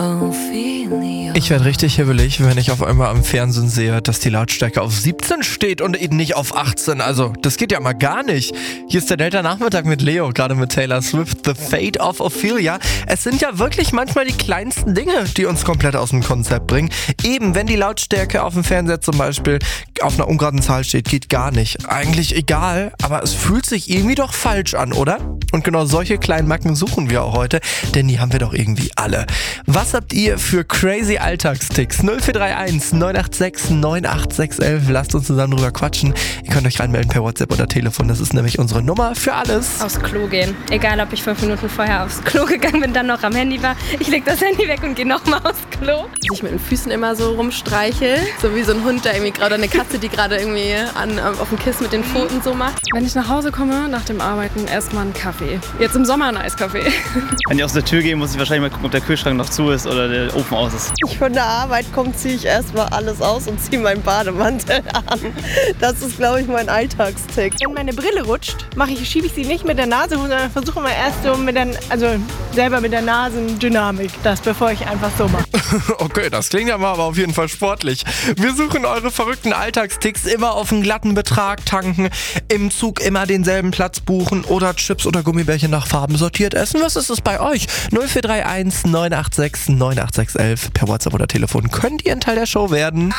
Ophelia. Ich werde richtig hibbelig, wenn ich auf einmal am Fernsehen sehe, dass die Lautstärke auf 17 steht und eben nicht auf 18. Also, das geht ja mal gar nicht. Hier ist der Delta-Nachmittag mit Leo, gerade mit Taylor Swift, The Fate of Ophelia. Es sind ja wirklich manchmal die kleinsten Dinge, die uns komplett aus dem Konzept bringen. Eben, wenn die Lautstärke auf dem Fernseher zum Beispiel auf einer ungeraden Zahl steht, geht gar nicht. Eigentlich egal, aber es fühlt sich irgendwie doch falsch an, oder? Und genau solche kleinen Macken suchen wir auch heute, denn die haben wir doch irgendwie alle. Was habt ihr für crazy Alltagstipps? 0431 986 98611. Lasst uns zusammen drüber quatschen. Ihr könnt euch reinmelden per WhatsApp oder Telefon. Das ist nämlich unsere Nummer für alles. Aufs Klo gehen. Egal, ob ich 5 Minuten vorher aufs Klo gegangen bin, dann noch am Handy war. Ich leg das Handy weg und gehe nochmal aufs Klo. Ich mit den Füßen immer so rumstreichel. So wie so ein Hund, der irgendwie gerade, eine Katze, die gerade irgendwie auf dem Kissen mit den Pfoten so macht. Wenn ich nach Hause komme, nach dem Arbeiten, erstmal einen Kaffee. Jetzt im Sommer einen Eiskaffee. Wenn ich aus der Tür gehe, muss ich wahrscheinlich mal gucken, ob der Kühlschrank noch zu ist oder der Ofen aus ist. Ich von der Arbeit komme, ziehe ich erstmal alles aus und ziehe meinen Bademantel an. Das ist, glaube ich, mein Alltagstick. Wenn meine Brille rutscht, schiebe ich sie nicht mit der Nase hoch, sondern versuche mal erst so selber mit der Nasendynamik, bevor ich einfach so mache. Okay, das klingt ja mal aber auf jeden Fall sportlich. Wir suchen eure verrückten Alltagsticks, immer auf einen glatten Betrag tanken, im Zug immer denselben Platz buchen oder Chips oder Gummibärchen nach Farben sortiert essen. Was ist es bei euch? 0431 986 98611 per WhatsApp oder Telefon könnt ihr ein Teil der Show werden.